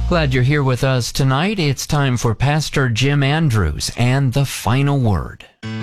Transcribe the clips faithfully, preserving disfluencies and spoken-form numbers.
Glad you're here with us tonight. It's time for Pastor Jim Andrews and the Final Word.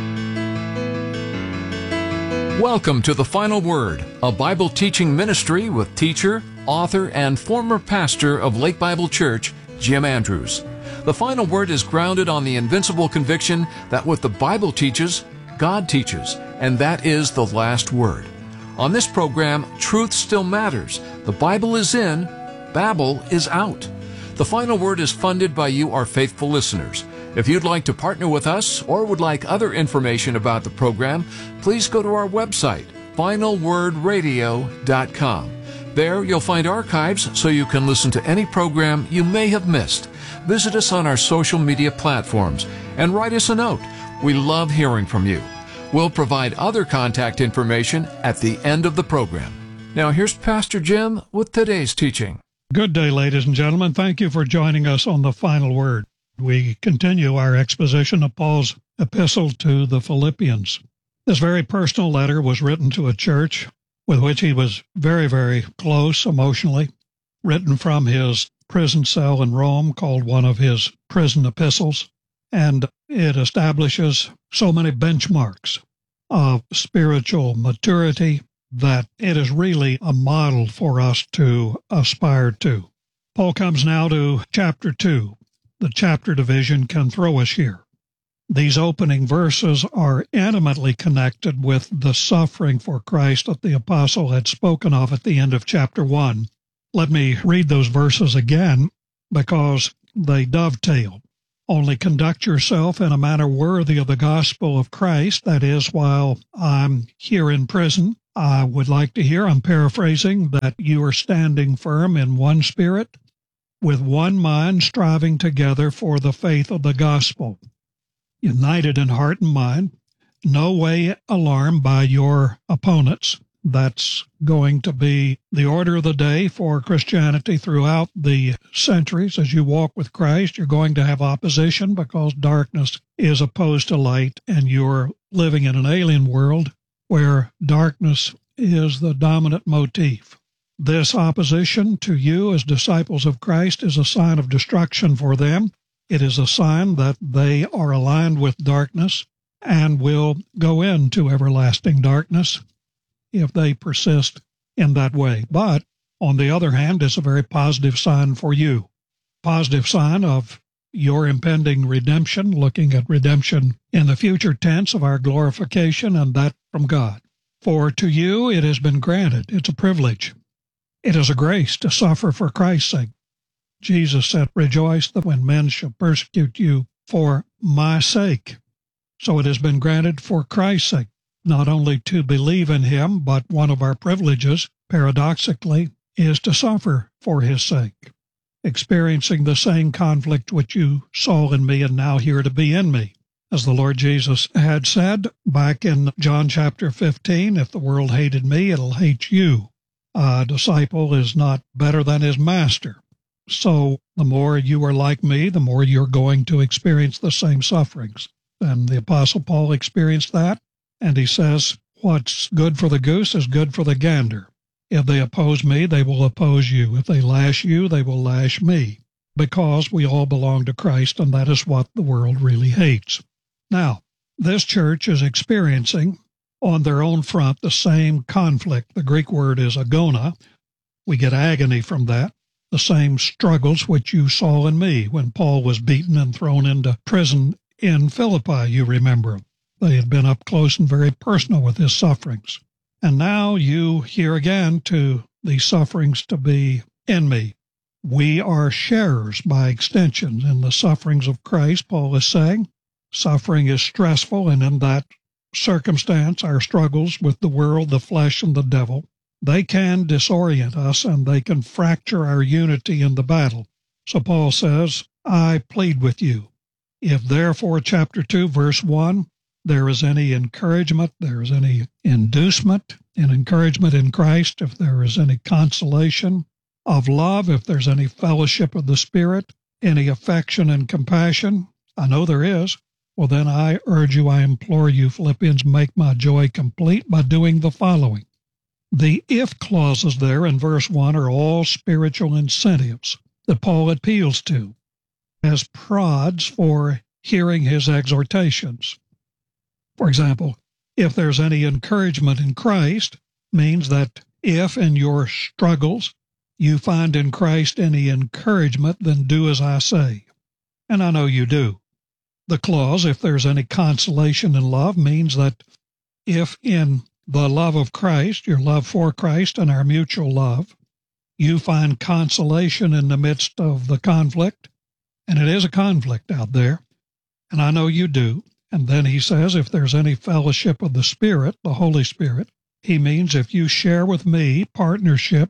Welcome to The Final Word, a Bible teaching ministry with teacher, author, and former pastor of Lake Bible Church, Jim Andrews. The Final Word is grounded on the invincible conviction that what the Bible teaches, God teaches, and that is the last word. On this program, truth still matters. The Bible is in, Babel is out. The Final Word is funded by you, our faithful listeners. If you'd like to partner with us or would like other information about the program, please go to our website, final word radio dot com. There you'll find archives so you can listen to any program you may have missed. Visit us on our social media platforms and write us a note. We love hearing from you. We'll provide other contact information at the end of the program. Now here's Pastor Jim with today's teaching. Good day, ladies and gentlemen. Thank you for joining us on The Final Word. We continue our exposition of Paul's epistle to the Philippians. This very personal letter was written to a church with which he was very, very close emotionally, written from his prison cell in Rome, called one of his prison epistles, and it establishes so many benchmarks of spiritual maturity that it is really a model for us to aspire to. Paul comes now to chapter two. The chapter division can throw us here. These opening verses are intimately connected with the suffering for Christ that the apostle had spoken of at the end of chapter one. Let me read those verses again because they dovetail. Only conduct yourself in a manner worthy of the gospel of Christ, that is, while I'm here in prison. I would like to hear, I'm paraphrasing, that you are standing firm in one spirit, with one mind, striving together for the faith of the gospel, united in heart and mind, no way alarmed by your opponents. That's going to be the order of the day for Christianity throughout the centuries. As you walk with Christ, you're going to have opposition because darkness is opposed to light, and you're living in an alien world where darkness is the dominant motif. This opposition to you as disciples of Christ is a sign of destruction for them. It is a sign that they are aligned with darkness and will go into everlasting darkness if they persist in that way. But, on the other hand, it's a very positive sign for you. Positive sign of your impending redemption, looking at redemption in the future tense of our glorification, and that from God. For to you it has been granted. It's a privilege. It is a grace to suffer for Christ's sake. Jesus said, rejoice that when men shall persecute you for my sake. So it has been granted for Christ's sake, not only to believe in him, but one of our privileges, paradoxically, is to suffer for his sake, experiencing the same conflict which you saw in me and now hear to be in me. As the Lord Jesus had said back in John chapter fifteen, if the world hated me, it'll hate you. A disciple is not better than his master. So the more you are like me, the more you're going to experience the same sufferings. And the Apostle Paul experienced that, and he says, what's good for the goose is good for the gander. If they oppose me, they will oppose you. If they lash you, they will lash me, because we all belong to Christ, and that is what the world really hates. Now, this church is experiencing on their own front the same conflict. The Greek word is agona. We get agony from that. The same struggles which you saw in me when Paul was beaten and thrown into prison in Philippi, you remember. They had been up close and very personal with his sufferings. And now you hear again to these sufferings to be in me. We are sharers by extension in the sufferings of Christ, Paul is saying. Suffering is stressful, and in that circumstance, our struggles with the world, the flesh, and the devil, they can disorient us and they can fracture our unity in the battle. So Paul says, I plead with you. If therefore, chapter two, verse one, there is any encouragement, there is any inducement and encouragement in Christ, if there is any consolation of love, if there's any fellowship of the Spirit, any affection and compassion, I know there is, well then I urge you, I implore you, Philippians, make my joy complete by doing the following. The if clauses there in verse one are all spiritual incentives. that Paul appeals to as prods for hearing his exhortations. For example, if there's any encouragement in Christ, means that if in your struggles you find in Christ any encouragement, then do as I say. And I know you do. The clause, if there's any consolation in love, means that if in the love of Christ, your love for Christ and our mutual love, you find consolation in the midst of the conflict, and it is a conflict out there, and I know you do. And then he says, if there's any fellowship of the Spirit, the Holy Spirit, he means if you share with me partnership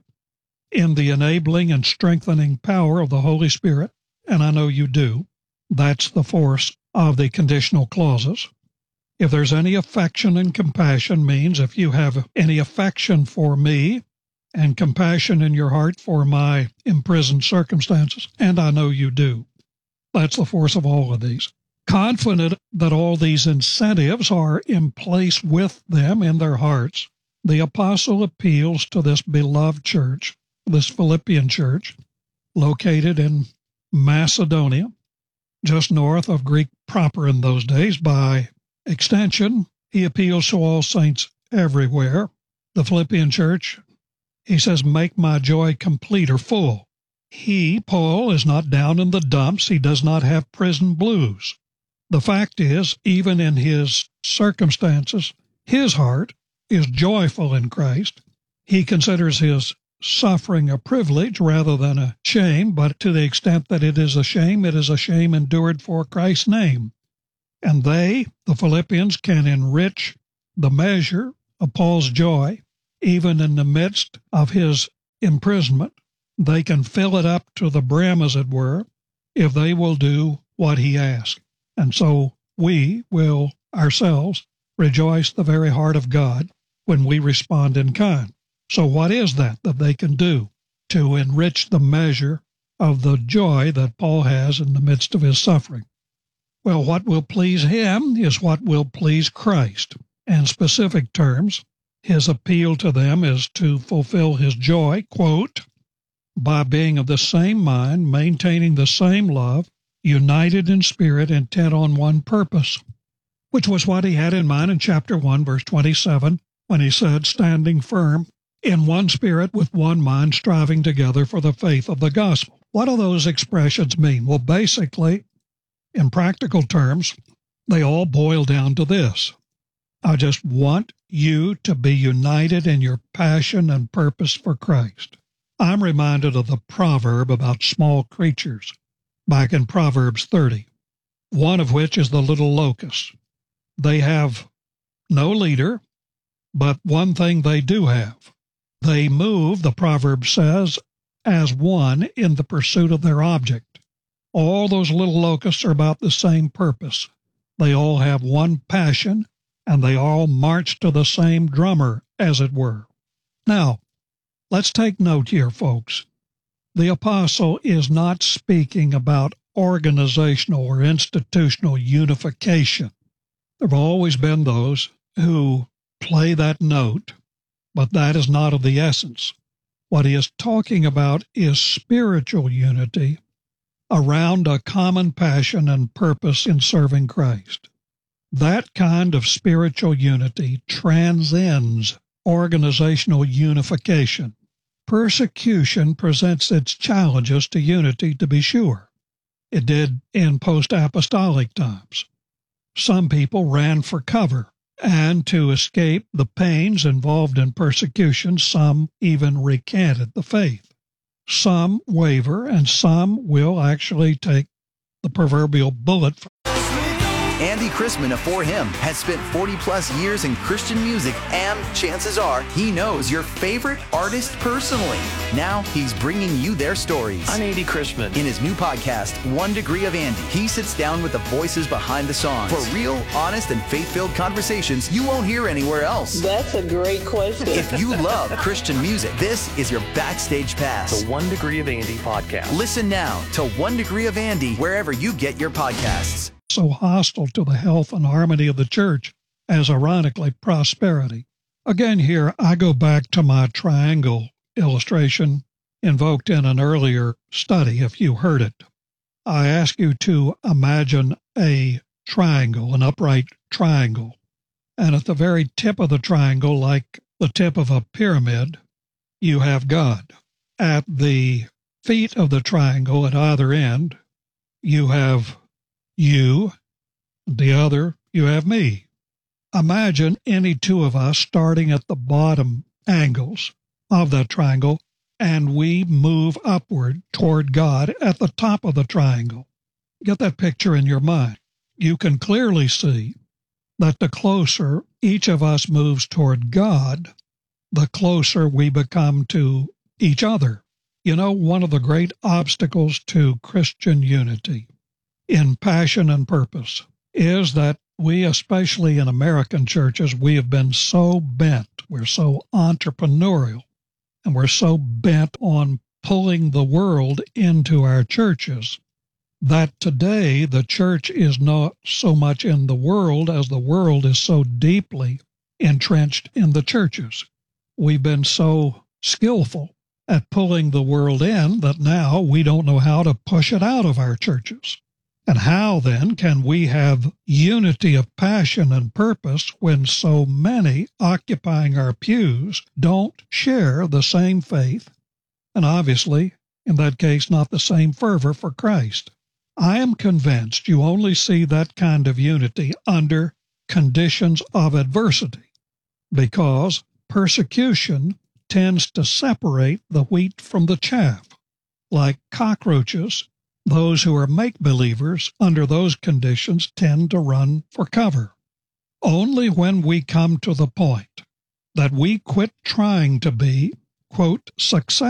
in the enabling and strengthening power of the Holy Spirit, and I know you do, that's the force of the conditional clauses. If there's any affection and compassion means if you have any affection for me and compassion in your heart for my imprisoned circumstances, and I know you do. That's the force of all of these. Confident that all these incentives are in place with them in their hearts, the apostle appeals to this beloved church, this Philippian church, located in Macedonia, just north of Greek proper in those days. By extension, he appeals to all saints everywhere. The Philippian church, he says, make my joy complete or full. He, Paul, is not down in the dumps. He does not have prison blues. The fact is, even in his circumstances, his heart is joyful in Christ. He considers his suffering a privilege rather than a shame, but to the extent that it is a shame, it is a shame endured for Christ's name. And they, the Philippians, can enrich the measure of Paul's joy, even in the midst of his imprisonment. They can fill it up to the brim, as it were, if they will do what he asks. And so we will ourselves rejoice the very heart of God when we respond in kind. So what is that that they can do to enrich the measure of the joy that Paul has in the midst of his suffering? Well, what will please him is what will please Christ. In specific terms, his appeal to them is to fulfill his joy, quote, by being of the same mind, maintaining the same love, united in spirit, intent on one purpose, which was what he had in mind in chapter one, verse twenty-seven, when he said, standing firm in one spirit with one mind, striving together for the faith of the gospel. What do those expressions mean? Well, basically, in practical terms, they all boil down to this. I just want you to be united in your passion and purpose for Christ. I'm reminded of the proverb about small creatures back in Proverbs thirty, one of which is the little locust. They have no leader, but one thing they do have. They move, the proverb says, as one in the pursuit of their object. All those little locusts are about the same purpose. They all have one passion, and they all march to the same drummer, as it were. Now, let's take note here, folks. The apostle is not speaking about organizational or institutional unification. There have always been those who play that note, but that is not of the essence. What he is talking about is spiritual unity around a common passion and purpose in serving Christ. That kind of spiritual unity transcends organizational unification. Persecution presents its challenges to unity, to be sure. It did in post-apostolic times. Some people ran for cover, and to escape the pains involved in persecution, some even recanted the faith. Some waver, and some will actually take the proverbial bullet for Andy Chrisman of For Him has spent forty plus years in Christian music, and chances are he knows your favorite artist personally. Now he's bringing you their stories. I'm Andy Chrisman. In his new podcast, One Degree of Andy, he sits down with the voices behind the songs for real, honest, and faith-filled conversations you won't hear anywhere else. That's a great question. If you love Christian music, this is your backstage pass. The One Degree of Andy podcast. Listen now to One Degree of Andy wherever you get your podcasts. so hostile to the health and harmony of the church as, ironically, prosperity. Again, here I go back to my triangle illustration invoked in an earlier study, if you heard it. I ask you to imagine a triangle, an upright triangle, and at the very tip of the triangle, like the tip of a pyramid, you have God. At the feet of the triangle at either end, you have you, the other, you have me. Imagine any two of us starting at the bottom angles of that triangle, and we move upward toward God at the top of the triangle. Get that picture in your mind. You can clearly see that the closer each of us moves toward God, the closer we become to each other. You know, one of the great obstacles to Christian unity in passion and purpose is that we, especially in American churches, we have been so bent, we're so entrepreneurial, and we're so bent on pulling the world into our churches that today the church is not so much in the world as the world is so deeply entrenched in the churches. We've been so skillful at pulling the world in that now we don't know how to push it out of our churches. And how then can we have unity of passion and purpose when so many occupying our pews don't share the same faith, and obviously, in that case, not the same fervor for Christ? I am convinced you only see that kind of unity under conditions of adversity, because persecution tends to separate the wheat from the chaff. Like cockroaches, those who are make-believers under those conditions tend to run for cover. Only when we come to the point that we quit trying to be, quote, successful